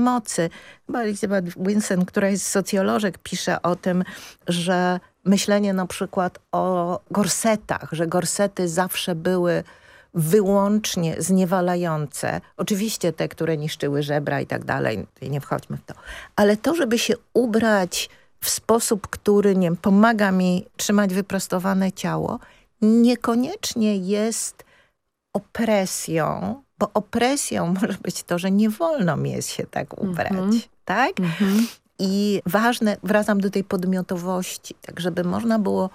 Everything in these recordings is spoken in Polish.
przemocy. Chyba Elizabeth Winston, która jest socjolożek, pisze o tym, że myślenie na przykład o gorsetach, że gorsety zawsze były wyłącznie zniewalające. Oczywiście te, które niszczyły żebra i tak dalej, nie wchodźmy w to. Ale to, żeby się ubrać w sposób, który nie pomaga mi trzymać wyprostowane ciało, niekoniecznie jest opresją, bo opresją może być to, że nie wolno mi jest się tak ubrać, tak? I ważne, wracam do tej podmiotowości, tak żeby można było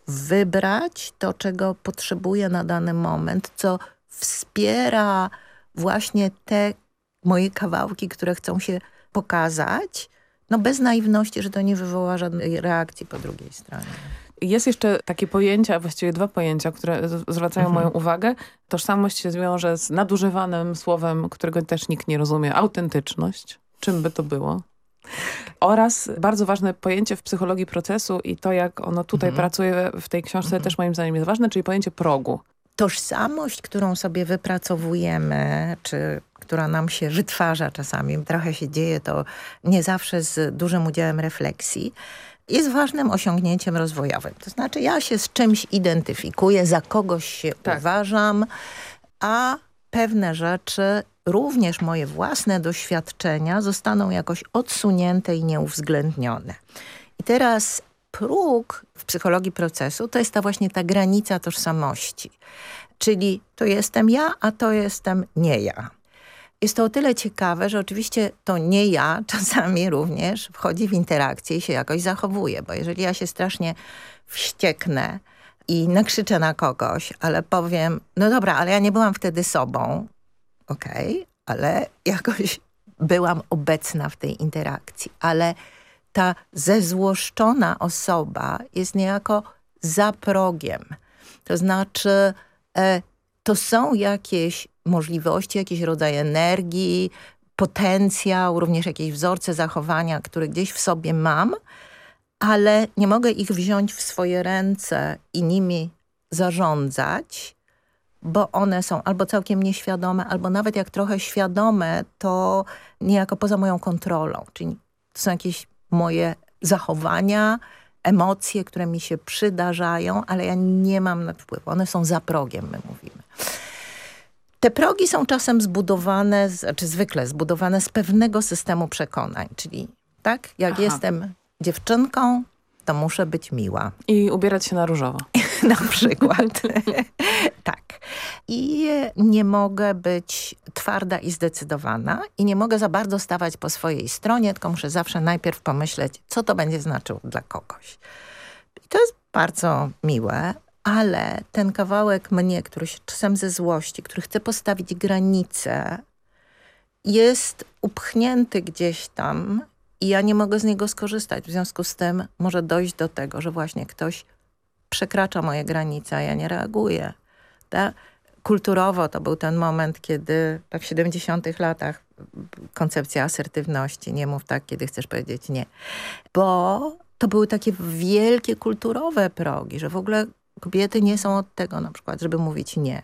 wybrać to, czego potrzebuję na dany moment, co wspiera właśnie te moje kawałki, które chcą się pokazać, no bez naiwności, że to nie wywoła żadnej reakcji po drugiej stronie. Jest jeszcze takie pojęcia, właściwie dwa pojęcia, które zwracają moją uwagę. Tożsamość się wiąże z nadużywanym słowem, którego też nikt nie rozumie. Autentyczność. Czym by to było? Oraz bardzo ważne pojęcie w psychologii procesu i to, jak ono tutaj pracuje w tej książce, też moim zdaniem jest ważne, czyli pojęcie progu. Tożsamość, którą sobie wypracowujemy, czy która nam się wytwarza czasami, trochę się dzieje to nie zawsze z dużym udziałem refleksji, jest ważnym osiągnięciem rozwojowym. To znaczy ja się z czymś identyfikuję, za kogoś się uważam, a pewne rzeczy, również moje własne doświadczenia zostaną jakoś odsunięte i nieuwzględnione. I teraz próg w psychologii procesu to jest właśnie ta granica tożsamości. Czyli to jestem ja, a to jestem nie ja. Jest to o tyle ciekawe, że oczywiście to nie ja czasami również wchodzi w interakcję i się jakoś zachowuje, bo jeżeli ja się strasznie wścieknę i nakrzyczę na kogoś, ale powiem, no dobra, ale ja nie byłam wtedy sobą, okej, ale jakoś byłam obecna w tej interakcji, ale ta zezłoszczona osoba jest niejako za progiem. To znaczy to są jakieś możliwości, jakiś rodzaj energii, potencjał, również jakieś wzorce zachowania, które gdzieś w sobie mam, ale nie mogę ich wziąć w swoje ręce i nimi zarządzać, bo one są albo całkiem nieświadome, albo nawet jak trochę świadome, to niejako poza moją kontrolą. Czyli to są jakieś moje zachowania, emocje, które mi się przydarzają, ale ja nie mam na wpływu. One są za progiem, my mówimy. Te progi są czasem zbudowane, czy zwykle zbudowane z pewnego systemu przekonań. Czyli tak, jak jestem dziewczynką, to muszę być miła. I ubierać się na różowo. Na przykład. Tak. I nie mogę być twarda i zdecydowana i nie mogę za bardzo stawać po swojej stronie, tylko muszę zawsze najpierw pomyśleć, co to będzie znaczyło dla kogoś. I to jest bardzo miłe, ale ten kawałek mnie, który się czasem ze złości, który chce postawić granicę, jest upchnięty gdzieś tam i ja nie mogę z niego skorzystać. W związku z tym może dojść do tego, że właśnie ktoś przekracza moje granice, a ja nie reaguję. Tak? Kulturowo to był ten moment, kiedy w 70-tych latach koncepcja asertywności, nie mów tak, kiedy chcesz powiedzieć nie. Bo to były takie wielkie kulturowe progi, że w ogóle kobiety nie są od tego na przykład, żeby mówić nie.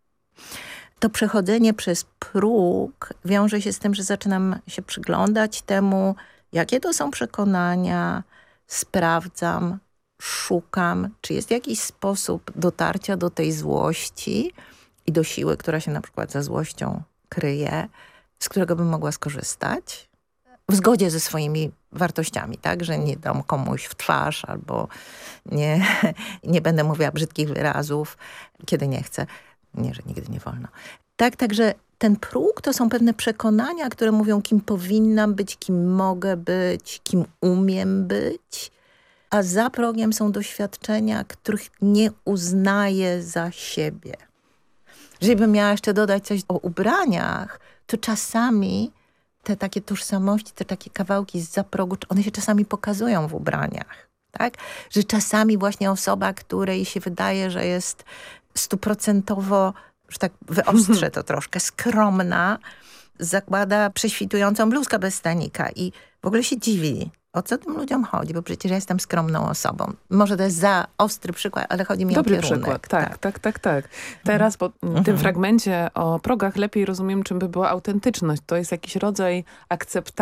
To przechodzenie przez próg wiąże się z tym, że zaczynam się przyglądać temu, jakie to są przekonania, sprawdzam, szukam, czy jest jakiś sposób dotarcia do tej złości i do siły, która się na przykład za złością kryje, z którego bym mogła skorzystać w zgodzie ze swoimi wartościami, tak, że nie dam komuś w twarz albo nie będę mówiła brzydkich wyrazów, kiedy nie chcę. Nie, że nigdy nie wolno. Tak, także ten próg to są pewne przekonania, które mówią, kim powinnam być, kim mogę być, kim umiem być, a za progiem są doświadczenia, których nie uznaję za siebie. Jeżeli bym miała jeszcze dodać coś o ubraniach, to czasami te takie tożsamości, te takie kawałki zza progu, one się czasami pokazują w ubraniach. Tak? Że czasami właśnie osoba, której się wydaje, że jest 100%, że tak wyostrzę to troszkę, skromna, zakłada prześwitującą bluzkę bez stanika i w ogóle się dziwi, o co tym ludziom chodzi, bo przecież ja jestem skromną osobą. Może to jest za ostry przykład, ale chodzi mi Dobry o kierunek. przykład, tak. Teraz po tym fragmencie o progach lepiej rozumiem, czym by była autentyczność. To jest jakiś rodzaj akceptacji